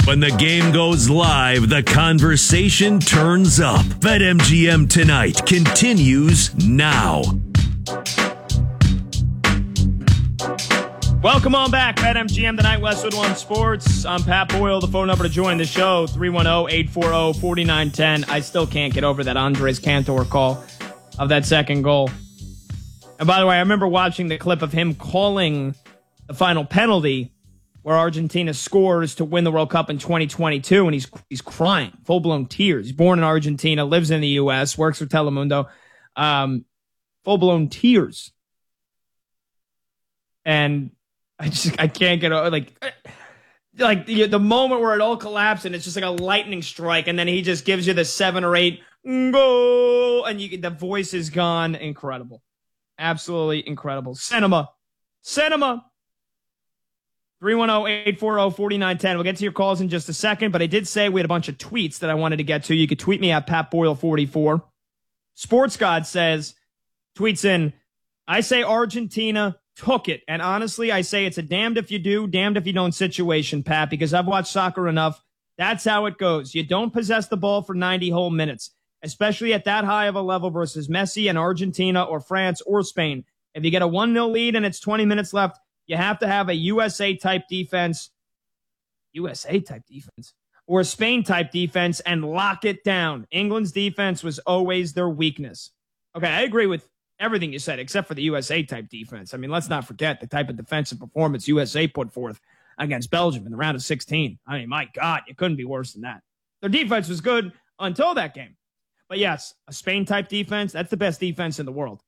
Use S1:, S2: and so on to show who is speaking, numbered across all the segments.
S1: When the game goes live, the conversation turns up. BetMGM Tonight continues now.
S2: Welcome on back, BetMGM Tonight, Westwood One Sports. I'm Pat Boyle. The phone number to join the show, 310-840-4910. I still can't get over that Andres Cantor call of that second goal. And by the way, I remember watching the clip of him calling the final penalty where Argentina scores to win the World Cup in 2022, and he's crying, full-blown tears. He's born in Argentina, lives in the U.S., works for Telemundo. Full-blown tears. And I can't get over, like the moment where it all collapsed and it's just like a lightning strike, and then he just gives you the 7 or 8 goal, and the voice is gone. Incredible. Absolutely incredible. Cinema. 310-840-4910. We'll get to your calls in just a second, but I did say we had a bunch of tweets that I wanted to get to. You could tweet me at PatBoyle44. Sports God says, tweets in, I say Argentina took it. And honestly, I say it's a damned if you do, damned if you don't situation, Pat, because I've watched soccer enough. That's how it goes. You don't possess the ball for 90 whole minutes, especially at that high of a level versus Messi and Argentina or France or Spain. If you get a 1-0 lead and it's 20 minutes left, you have to have a USA-type defense, or a Spain-type defense and lock it down. England's defense was always their weakness. Okay, I agree with everything you said, except for the USA-type defense. I mean, let's not forget the type of defensive performance USA put forth against Belgium in the round of 16. I mean, my God, it couldn't be worse than that. Their defense was good until that game. But yes, a Spain-type defense, that's the best defense in the world.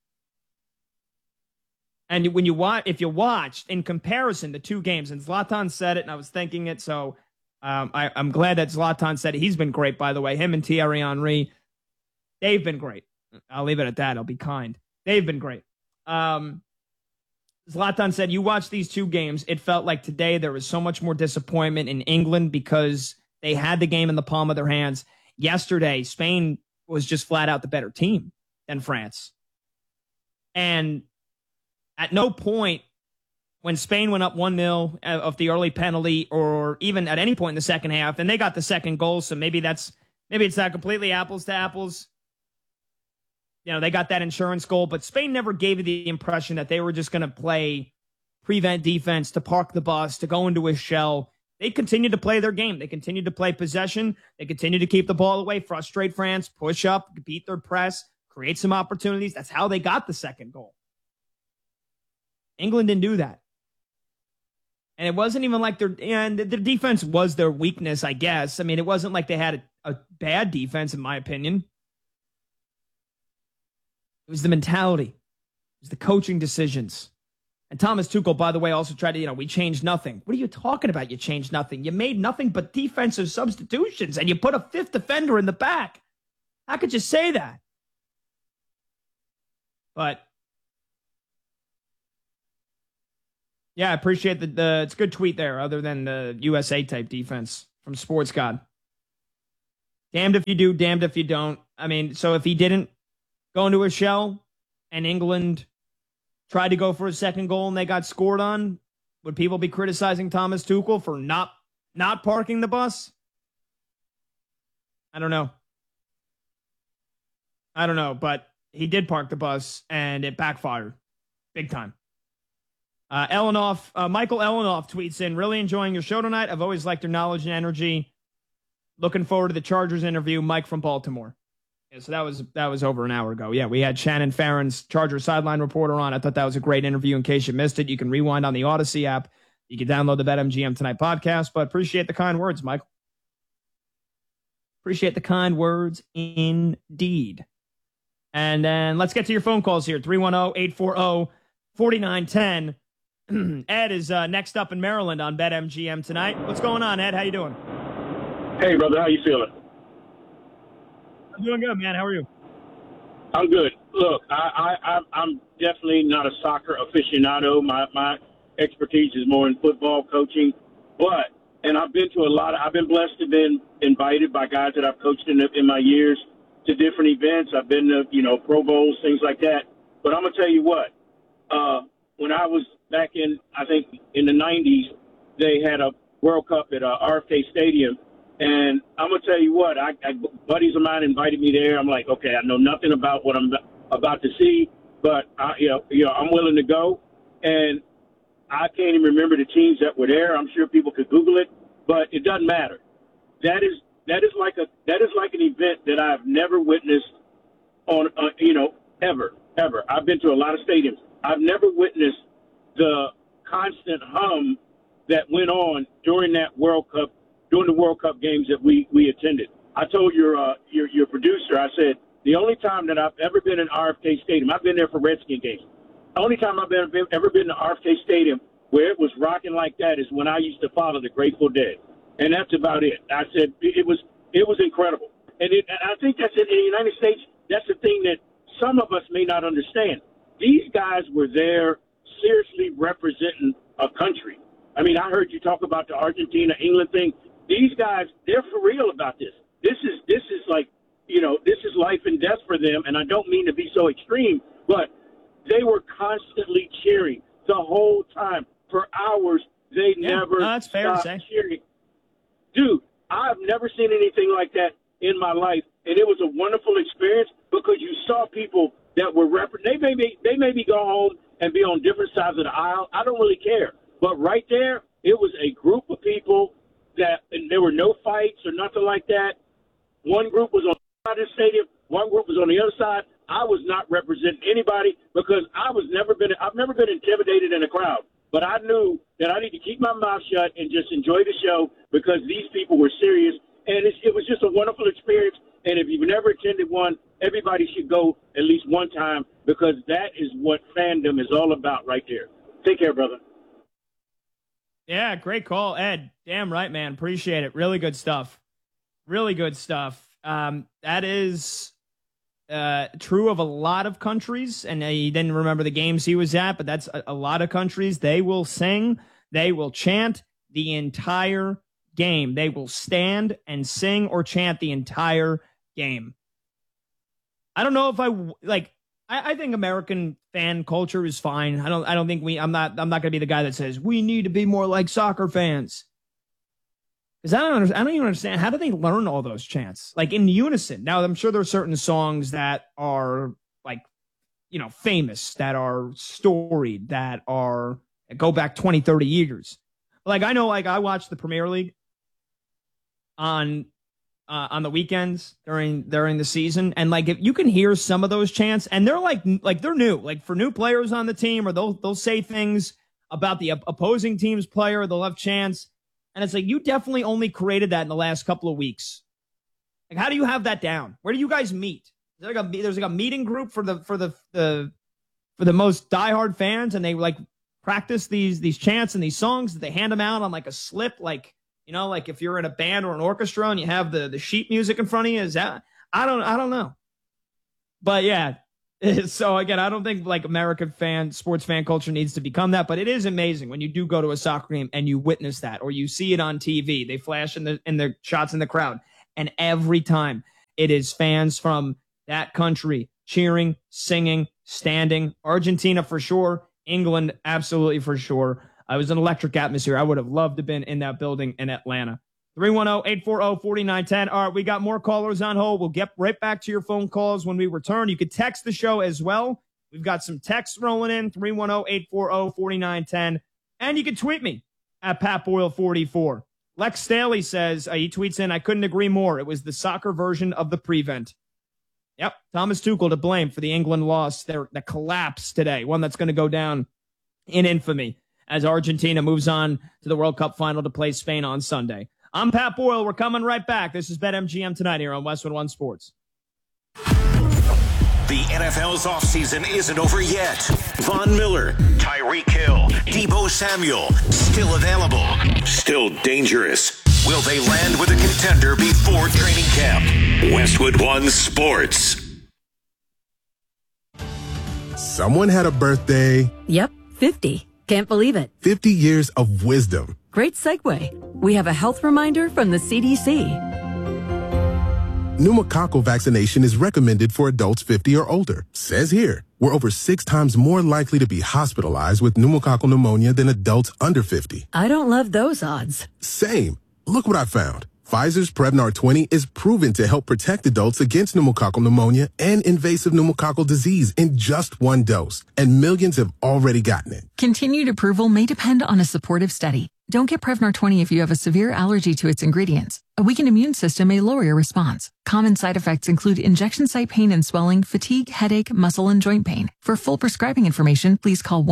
S2: And when if you watched, in comparison, the two games, and Zlatan said it, and I was thinking it, so I'm glad that Zlatan said it. He's been great, by the way. Him and Thierry Henry, they've been great. I'll leave it at that. I'll be kind. They've been great. Zlatan said, you watch these two games, it felt like today there was so much more disappointment in England because they had the game in the palm of their hands. Yesterday, Spain was just flat out the better team than France. And at no point when Spain went up 1-0 of the early penalty, or even at any point in the second half, and they got the second goal, so maybe it's not completely apples to apples. You know, they got that insurance goal, but Spain never gave you the impression that they were just going to play prevent defense, to park the bus, to go into a shell. They continued to play their game. They continued to play possession. They continued to keep the ball away, frustrate France, push up, beat their press, create some opportunities. That's how they got the second goal. England didn't do that. And it wasn't even like their defense was their weakness, I guess. I mean, it wasn't like they had a bad defense, in my opinion. It was the mentality. It was the coaching decisions. And Thomas Tuchel, by the way, also tried to, we changed nothing. What are you talking about? You changed nothing. You made nothing but defensive substitutions, and you put a fifth defender in the back. How could you say that? But yeah, I appreciate it's a good tweet there, other than the USA type defense from Sports God. Damned if you do, damned if you don't. I mean, so if he didn't go into a shell and England tried to go for a second goal and they got scored on, would people be criticizing Thomas Tuchel for not parking the bus? I don't know, but he did park the bus and it backfired big time. Michael Elenoff tweets in, really enjoying your show tonight. I've always liked your knowledge and energy. Looking forward to the Chargers interview. Mike from Baltimore. Yeah, so that was over an hour ago. Yeah, we had Shannon Farron's Chargers sideline reporter on. I thought that was a great interview. In case you missed it, you can rewind on the Odyssey app. You can download the BetMGM Tonight podcast. But appreciate the kind words, Michael. Appreciate the kind words indeed. And then let's get to your phone calls here. 310-840-4910. Ed is next up in Maryland on BetMGM Tonight. What's going on, Ed? How you doing?
S3: Hey, brother. How you feeling?
S2: I'm doing good, man. How are you?
S3: I'm good. Look, I'm definitely not a soccer aficionado. My expertise is more in football coaching. And I've been to I've been blessed to have been invited by guys that I've coached in my years to different events. I've been to, Pro Bowls, things like that. But I'm going to tell you what, when I was back in the 90s, they had a World Cup at RFK Stadium. And I'm going to tell you what, buddies of mine invited me there. I'm like, okay, I know nothing about what I'm about to see, but I'm willing to go. And I can't even remember the teams that were there. I'm sure people could Google it, but it doesn't matter. That is like an event that I've never witnessed on, ever. I've been to a lot of stadiums. I've never witnessed the constant hum that went on during the World Cup games that we attended. I told your producer, I said, the only time that I've ever been in RFK Stadium, I've been there for Redskin games. The only time I've ever been to RFK Stadium where it was rocking like that is when I used to follow the Grateful Dead. And that's about it. I said it was incredible. And I think that's in the United States, that's the thing that some of us may not understand. These guys were there seriously representing a country. I mean, I heard you talk about the Argentina-England thing. These guys, they're for real about this. This is like, this is life and death for them. And I don't mean to be so extreme, but they were constantly cheering the whole time for hours. They never
S2: that's fair to say.
S3: Cheering. Dude, I've never seen anything like that in my life, and it was a wonderful experience because you saw people that were they maybe go home and be on different sides of the aisle. I don't really care, but right there, it was a group of people and there were no fights or nothing like that. One group was on the side of the stadium, one group was on the other side. I was not representing anybody because I've never been intimidated in a crowd. But I knew that I need to keep my mouth shut and just enjoy the show because these people were serious. And it was just a wonderful experience. And if you've never attended one, everybody should go at least one time because that is what fandom is all about right there. Take care, brother.
S2: Yeah, great call, Ed. Damn right, man. Appreciate it. Really good stuff. Really good stuff. That is true of a lot of countries, and he didn't remember the games he was at, but that's a lot of countries. They will sing, they will chant the entire game. They will stand and sing or chant the entire game. I don't know if I think American fan culture is fine. I don't think I'm not going to be the guy that says we need to be more like soccer fans. Because I don't even understand, how do they learn all those chants? Like in unison. Now, I'm sure there are certain songs that are famous, that are storied, that go back 20, 30 years. Like I know, I watch the Premier League on the weekends during the season, and if you can hear some of those chants, and they're like they're new, like for new players on the team, or they'll say things about the opposing team's player, they'll have chants. And it's like, you definitely only created that in the last couple of weeks. Like, how do you have that down? Where do you guys meet? There's a meeting group for the most diehard fans, and they practice these chants and these songs that they hand them out on a slip, like if you're in a band or an orchestra and you have the sheet music in front of you. Is that, I don't know. But yeah. So again, I don't think American sports fan culture needs to become that, but it is amazing when you do go to a soccer game and you witness that, or you see it on TV. They flash in the shots in the crowd, and every time it is fans from that country cheering, singing, standing. Argentina for sure, England absolutely for sure. It was an electric atmosphere. I would have loved to have been in that building in Atlanta. 310-840-4910. All right, we got more callers on hold. We'll get right back to your phone calls when we return. You could text the show as well. We've got some texts rolling in, 310-840-4910. And you can tweet me at PatBoyle44. Lex Staley says, he tweets in, I couldn't agree more. It was the soccer version of the prevent. Yep, Thomas Tuchel to blame for the England loss, the collapse today, one that's going to go down in infamy as Argentina moves on to the World Cup final to play Spain on Sunday. I'm Pat Boyle. We're coming right back. This is BetMGM tonight here on Westwood One Sports.
S1: The NFL's offseason isn't over yet. Von Miller, Tyreek Hill, Deebo Samuel, still available, still dangerous. Will they land with a contender before training camp? Westwood One Sports.
S4: Someone had a birthday.
S5: Yep, 50. Can't believe it.
S4: 50 years of wisdom.
S5: Great segue. We have a health reminder from the CDC.
S4: Pneumococcal vaccination is recommended for adults 50 or older. Says here, We're over 6 times more likely to be hospitalized with pneumococcal pneumonia than adults under 50.
S5: I don't love those odds.
S4: Same. Look what I found. Pfizer's Prevnar 20 is proven to help protect adults against pneumococcal pneumonia and invasive pneumococcal disease in just 1 dose, and millions have already gotten it.
S6: Continued approval may depend on a supportive study. Don't get Prevnar 20 if you have a severe allergy to its ingredients. A weakened immune system may lower your response. Common side effects include injection site pain and swelling, fatigue, headache, muscle, and joint pain. For full prescribing information, please call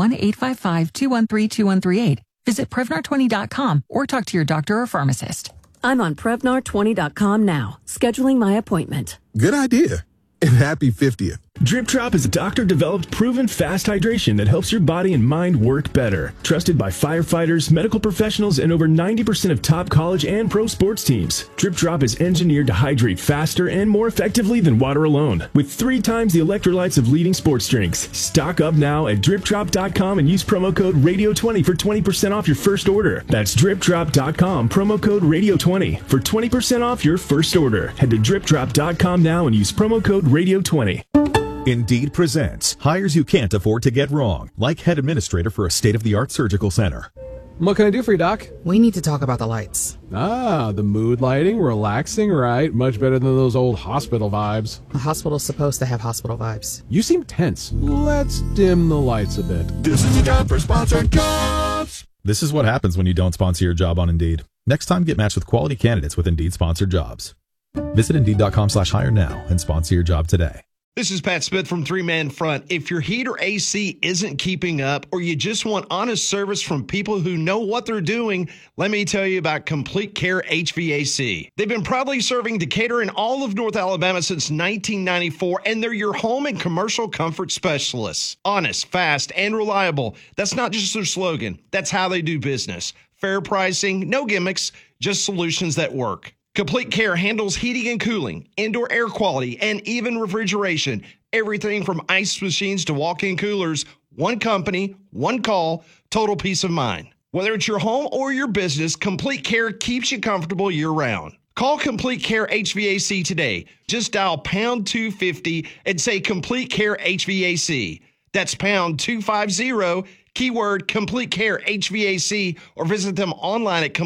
S6: 1-855-213-2138. Visit Prevnar20.com or talk to your doctor or pharmacist.
S5: I'm on Prevnar20.com now, scheduling my appointment.
S4: Good idea. And happy 50th.
S7: Drip Drop is a doctor-developed, proven fast hydration that helps your body and mind work better. Trusted by firefighters, medical professionals, and over 90% of top college and pro sports teams. Drip Drop is engineered to hydrate faster and more effectively than water alone, with 3 times the electrolytes of leading sports drinks. Stock up now at DripDrop.com and use promo code RADIO20 for 20% off your first order. That's DripDrop.com, promo code RADIO20 for 20% off your first order. Head to DripDrop.com now and use promo code RADIO20.
S8: Indeed presents hires you can't afford to get wrong, like head administrator for a state-of-the-art surgical center.
S9: What can I do for you, Doc?
S10: We need to talk about the lights.
S9: Ah, the mood lighting, relaxing, right? Much better than those old hospital vibes.
S10: A hospital's supposed to have hospital vibes.
S9: You seem tense. Let's dim the lights a bit.
S1: This is the time for sponsored jobs.
S8: This is what happens when you don't sponsor your job on Indeed. Next time, get matched with quality candidates with Indeed sponsored jobs. Visit Indeed.com/hire now and sponsor your job today.
S11: This is Pat Smith from 3-Man Front. If your heat or AC isn't keeping up, or you just want honest service from people who know what they're doing, let me tell you about Complete Care HVAC. They've been proudly serving Decatur and all of North Alabama since 1994, and they're your home and commercial comfort specialists. Honest, fast, and reliable. That's not just their slogan. That's how they do business. Fair pricing, no gimmicks, just solutions that work. Complete Care handles heating and cooling, indoor air quality, and even refrigeration. Everything from ice machines to walk-in coolers. One company, one call, total peace of mind. Whether it's your home or your business, Complete Care keeps you comfortable year-round. Call Complete Care HVAC today. Just dial pound 250 and say Complete Care HVAC. That's pound 250, keyword Complete Care HVAC, or visit them online at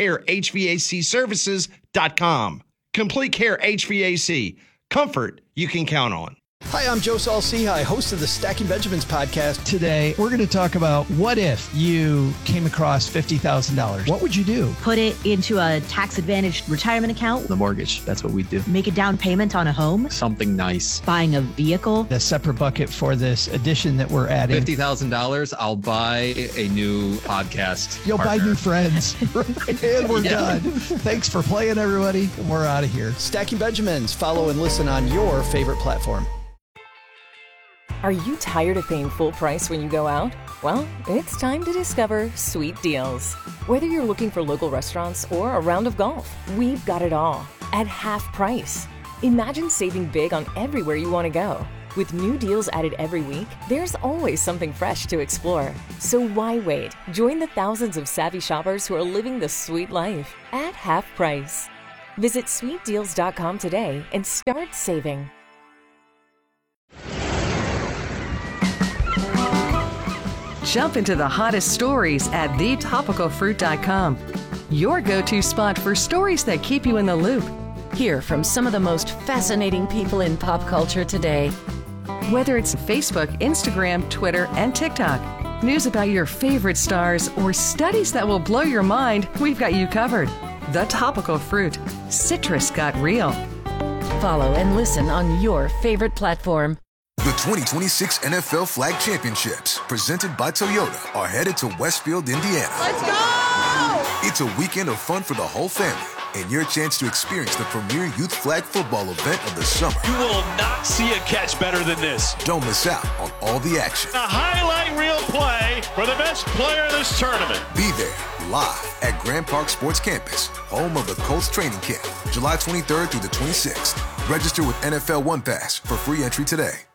S11: CompleteCareHVACservices.com. Complete Care HVAC. Comfort you can count on.
S12: Hi, I'm Joe Saul-Sehy, host of the Stacking Benjamins podcast. Today, we're going to talk about what if you came across $50,000? What would you do?
S13: Put it into a tax-advantaged retirement account.
S12: The mortgage, that's what we do.
S13: Make a down payment on a home.
S12: Something nice.
S13: Buying a vehicle.
S12: A separate bucket for this addition that we're adding.
S14: $50,000, I'll buy a new podcast.
S12: You'll buy new friends. And we're done. Thanks for playing, everybody. We're out of here. Stacking Benjamins. Follow and listen on your favorite platform.
S15: Are you tired of paying full price when you go out? Well, it's time to discover Sweet Deals. Whether you're looking for local restaurants or a round of golf, we've got it all at half price. Imagine saving big on everywhere you want to go. With new deals added every week, there's always something fresh to explore. So why wait? Join the thousands of savvy shoppers who are living the sweet life at half price. Visit sweetdeals.com today and start saving.
S16: Jump into the hottest stories at thetopicalfruit.com. Your go-to spot for stories that keep you in the loop.
S17: Hear from some of the most fascinating people in pop culture today.
S16: Whether it's Facebook, Instagram, Twitter, and TikTok, news about your favorite stars, or studies that will blow your mind, we've got you covered. The Topical Fruit. Citrus got real.
S17: Follow and listen on your favorite platform.
S18: The 2026 NFL Flag Championships, presented by Toyota, are headed to Westfield, Indiana.
S19: Let's go!
S18: It's a weekend of fun for the whole family and your chance to experience the premier youth flag football event of the summer.
S19: You will not see a catch better than this.
S18: Don't miss out on all the action.
S19: A highlight reel play for the best player in this tournament.
S18: Be there live at Grand Park Sports Campus, home of the Colts training camp, July 23rd through the 26th. Register with NFL One Pass for free entry today.